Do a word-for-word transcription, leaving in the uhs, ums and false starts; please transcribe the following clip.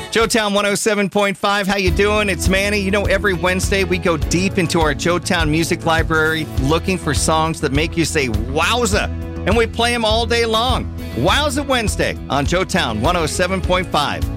Joetown one oh seven point five, how you doing? It's Manny. You know, every Wednesday we go deep into our Joetown music library looking for songs that make you say, wowza, and we play them all day long. Wowza Wednesday on Joetown one oh seven point five.